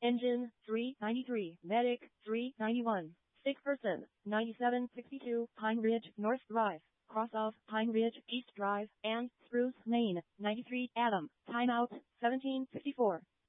Engine 393, Medic 391, sick person 9762, Pine Ridge North Drive, cross of Pine Ridge East Drive, and Spruce Main 93, Adam, timeout 1754.